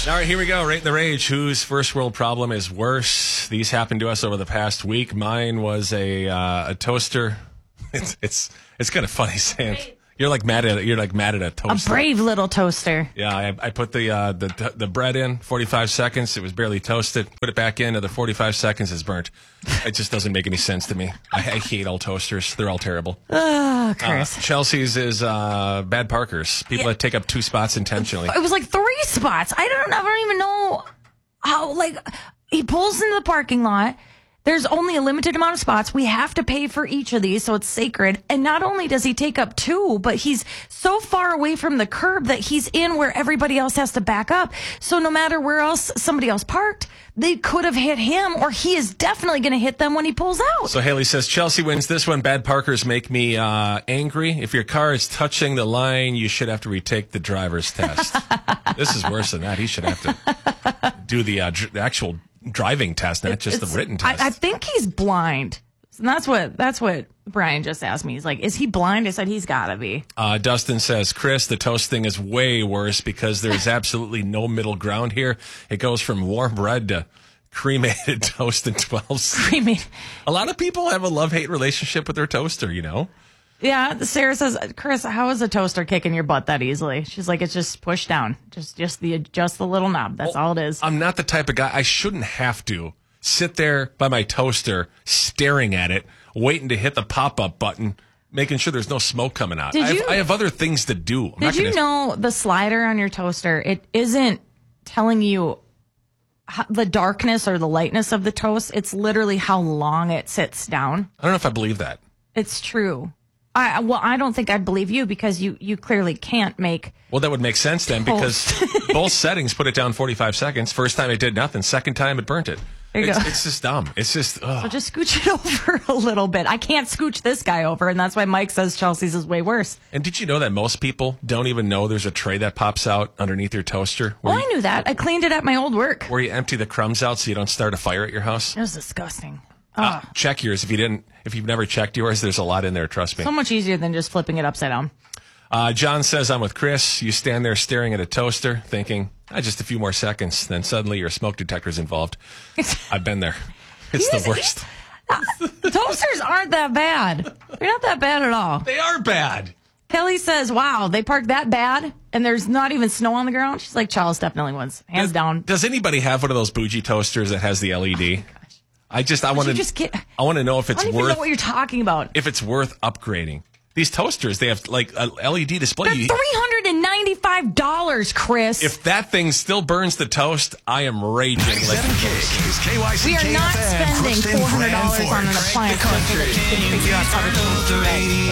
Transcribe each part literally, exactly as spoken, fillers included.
All right, here we go. Rate the Rage. Whose first world problem is worse? These happened to us over the past week. Mine was a uh, a toaster. It's it's it's kind of funny saying you're like mad at you're like mad at a toaster. A brave little toaster. Yeah, I, I put the uh, the the bread in forty-five seconds. It was barely toasted. Put it back in. Another forty-five seconds is burnt. It just doesn't make any sense to me. I, I hate all toasters. They're all terrible. Oh, Chris. Uh, Chelsea's is uh, bad parkers. People Yeah. that take up two spots intentionally. It was like three spots. I don't, I don't even know how, like, he pulls into the parking lot. There's only a limited amount of spots. We have to pay for each of these, so it's sacred. And not only does he take up two, but he's so far away from the curb that he's in where everybody else has to back up. So no matter where else somebody else parked, they could have hit him, or he is definitely going to hit them when he pulls out. So Haley says, Chelsea wins this one. Bad parkers make me uh, angry. If your car is touching the line, you should have to retake the driver's test. This is worse than that. He should have to do the uh, dr- actual driving test, not just It's- the written test. I, I think he's blind. And that's what that's what Brian just asked me. He's like, is he blind? I said, he's got to be. Uh, Dustin says, Chris, the toast thing is way worse because there's absolutely no middle ground here. It goes from warm bread to cremated toast in twelve seconds. Cremated. A lot of people have a love-hate relationship with their toaster, you know? Yeah, Sarah says, Chris, how is a toaster kicking your butt that easily? She's like, it's just pushed down. Just just the just the little knob. That's Well, all it is. I'm not the type of guy. I shouldn't have to sit there by my toaster staring at it, waiting to hit the pop-up button, making sure there's no smoke coming out. Did I, have, you- I have other things to do. I'm Did not you gonna, know the slider on your toaster, it isn't telling you ho- the darkness or the lightness of the toast. It's literally how long it sits down. I don't know if I believe that. It's true. I well, I don't think I'd believe you because you, you clearly can't make. Well, that would make sense then because both settings put it down forty-five seconds. First time it did nothing. Second time it burnt it. There you It's, go. it's just dumb. It's just, ugh. So just scooch it over a little bit. I can't scooch this guy over, and that's why Mike says Chelsea's is way worse. And did you know that most people don't even know there's a tray that pops out underneath your toaster where, Well, I you, knew that. I cleaned it at my old work. where you empty the crumbs out so you don't start a fire at your house? It was disgusting. Uh, check yours. If you didn't, if you've never checked yours, there's a lot in there. Trust me. So much easier than just flipping it upside down. Uh, John says, I'm with Chris. You stand there staring at a toaster thinking, ah, just a few more seconds. Then suddenly your smoke detector's involved. I've been there. It's Yes, the worst. Toasters aren't that bad. They're not that bad at all. They are bad. Kelly says, wow, they parked that bad, and there's not even snow on the ground. She's like, Charles definitely wins. Hands Does, down. does anybody have one of those bougie toasters that has the L E D? I just, I Would want you to, just get- I want to know if I it's don't even worth, know what you're talking about. if it's worth upgrading. These toasters, they have like a L E D display. They're You- three hundred ninety-five dollars, Chris. If that thing still burns the toast, I am raging. Like Seven K is K Y C we are K not F M, spending Crookston, four hundred dollars Cranford. on an appliance just so that you can figure out how to change the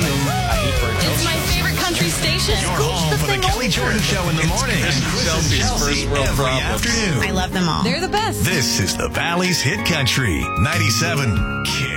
I hate burnt It's toast. my favorite country station. You're home for the Kelly Jordan Show in the morning. Chris and Chelsea's Chelsea first world every problems. afternoon. I love them all. They're the best. This is the Valley's Hit Country ninety-seven K.